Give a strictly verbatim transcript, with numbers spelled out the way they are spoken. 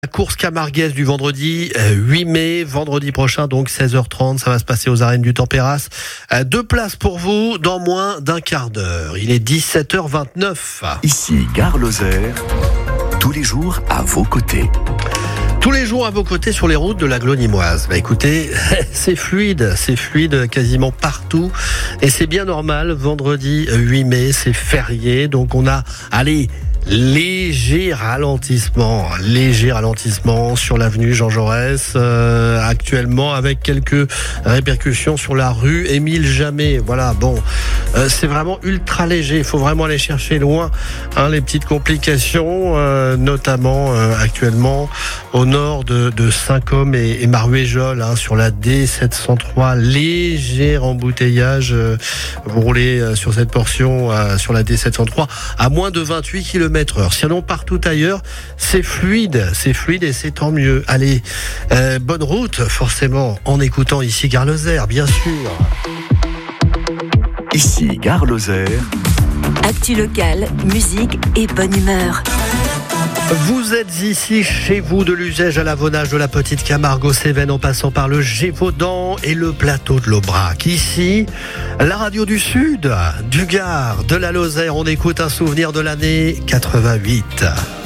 La course camarguaise du vendredi huit mai, vendredi prochain, donc seize heures trente, ça va se passer aux arènes du Tempéras. Deux places pour vous dans moins d'un quart d'heure. Il est dix-sept heures vingt-neuf. Ici, Gare Lozère, tous les jours à vos côtés. Tous les jours à vos côtés sur les routes de la Glonimoise. Bah écoutez, c'est fluide, c'est fluide quasiment partout. Et c'est bien normal, vendredi huit mai, c'est férié. Donc on a, allez, léger ralentissement, léger ralentissement sur l'avenue Jean Jaurès, euh, actuellement avec quelques répercussions sur la rue Émile Jamet. Voilà, bon, euh, c'est vraiment ultra léger. Il faut vraiment aller chercher loin, hein, les petites complications, euh, notamment euh, actuellement au nord de, de Saint-Côme et, et Maruéjol, hein, sur la D sept cent trois. Léger embouteillage. Euh, vous roulez euh, sur cette portion euh, sur la D sept cent trois à moins de vingt-huit kilomètres heure. Sinon, partout ailleurs, c'est fluide, c'est fluide et c'est tant mieux. Allez, euh, bonne route, forcément, en écoutant ici Gare Lozère, bien sûr. Ici, Gare Lozère. Actu locale, musique et bonne humeur. Vous êtes ici chez vous, de l'Uzège à l'Avonage, de la Petite Camargue aux Cévennes, en passant par le Gévaudan et le plateau de l'Aubrac. Ici, la radio du Sud, du Gard, de la Lozère. On écoute un souvenir de l'année quatre-vingt-huit.